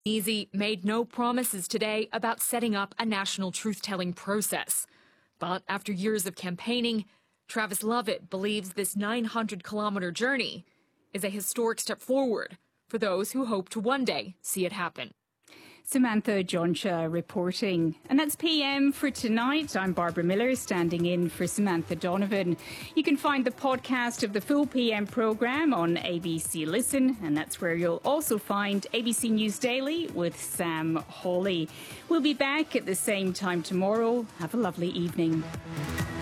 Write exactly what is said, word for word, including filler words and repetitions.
Easy made no promises today about setting up a national truth-telling process. But after years of campaigning, Travis Lovett believes this nine hundred kilometre journey is a historic step forward for those who hope to one day see it happen. Samantha Jonsha reporting. And that's P M for tonight. I'm Barbara Miller, standing in for Samantha Donovan. You can find the podcast of the full P M programme on A B C Listen, and that's where you'll also find A B C News Daily with Sam Hawley. We'll be back at the same time tomorrow. Have a lovely evening.